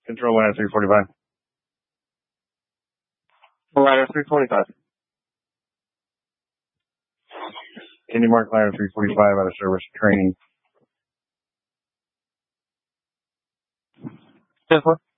Control ladder 345. Ladder 345. Can you mark ladder 345 out of service training? Yes, sir.